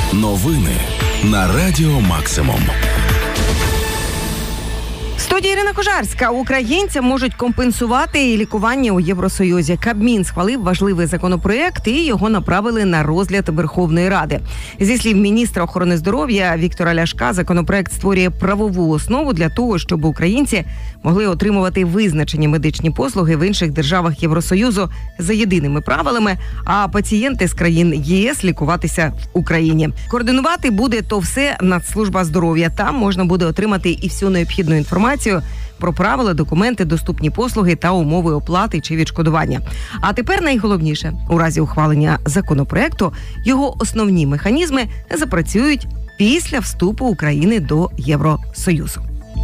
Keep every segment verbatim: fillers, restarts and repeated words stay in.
Новини на Радіо Максимум. Студія Ірина Кожарська. Українцям можуть компенсувати лікування у Євросоюзі. Кабмін схвалив важливий законопроект і його направили на розгляд Верховної Ради. Зі слів міністра охорони здоров'я Віктора Ляшка, законопроект створює правову основу для того, щоб українці могли отримувати визначені медичні послуги в інших державах Євросоюзу за єдиними правилами, а пацієнти з країн ЄС лікуватися в Україні. Координувати буде то все Нацслужба здоров'я. Там можна буде отримати і всю необхідну інформацію про правила, документи, доступні послуги та умови оплати чи відшкодування. А тепер найголовніше, у разі ухвалення законопроекту його основні механізми запрацюють після вступу України до Євросоюзу.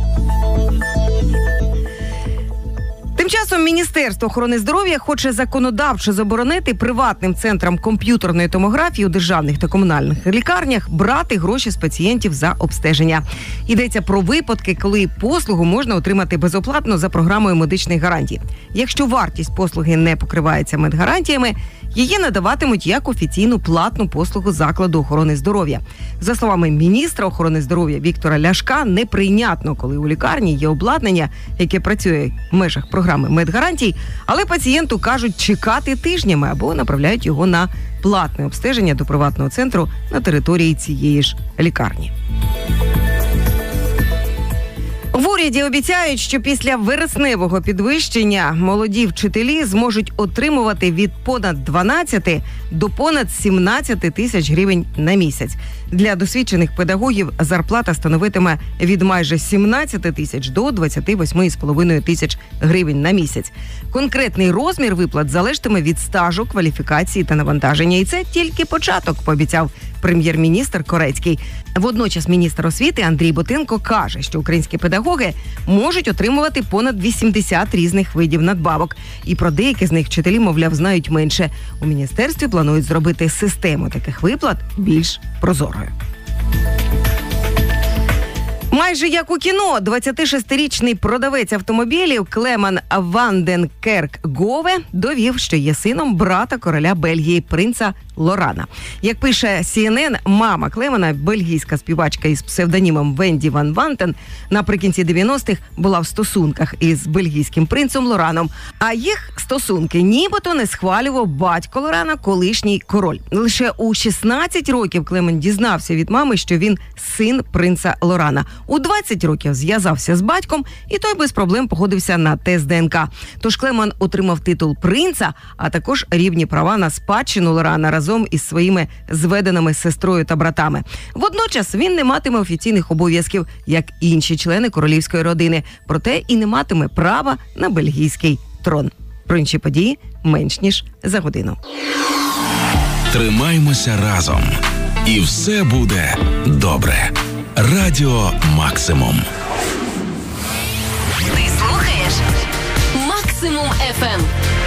Тим часом Міністерство охорони здоров'я хоче законодавчо заборонити приватним центрам комп'ютерної томографії у державних та комунальних лікарнях брати гроші з пацієнтів за обстеження. Йдеться про випадки, коли послугу можна отримати безоплатно за програмою медичних гарантій. Якщо вартість послуги не покривається медгарантіями, її надаватимуть як офіційну платну послугу закладу охорони здоров'я. За словами міністра охорони здоров'я Віктора Ляшка, неприйнятно, коли у лікарні є обладнання, яке працює в межах програми медгарантій, але пацієнту кажуть чекати тижнями або направляють його на платне обстеження до приватного центру на території цієї ж лікарні. В уряді обіцяють, що після вересневого підвищення молоді вчителі зможуть отримувати від понад дванадцяти до понад сімнадцяти тисяч гривень на місяць. Для досвідчених педагогів зарплата становитиме від майже сімнадцяти тисяч до двадцяти восьми з половиною тисяч гривень на місяць. Конкретний розмір виплат залежатиме від стажу, кваліфікації та навантаження. І це тільки початок, пообіцяв прем'єр-міністр Корецький. Водночас міністр освіти Андрій Ботенко каже, що українські педагоги можуть отримувати понад вісімдесят різних видів надбавок. І про деякі з них вчителі, мовляв, знають менше. У міністерстві планують зробити систему таких виплат більш прозорою. Майже як у кіно, двадцятишестирічний продавець автомобілів Клеман Ванден Керк Гове довів, що є сином брата короля Бельгії принца Лорана. Як пише Сі Ен Ен, мама Клемана, бельгійська співачка із псевдонімом Венді Ван Вантен, наприкінці дев'яностих була в стосунках із бельгійським принцем Лораном, а їх стосунки нібито не схвалював батько Лорана, колишній король. Лише у шістнадцять років Клеман дізнався від мами, що він син принца Лорана. У двадцять років зв'язався з батьком, і той без проблем погодився на тест Де Ен Ка. Тож Клеман отримав титул принца, а також рівні права на спадщину Лорана разом із своїми зведеними сестрою та братами. Водночас він не матиме офіційних обов'язків, як інші члени королівської родини, проте і не матиме права на бельгійський трон. Про інші події менш ніж за годину. Тримаймося разом, і все буде добре. Радіо Максимум. Ти слухаєш Максимум еф ем.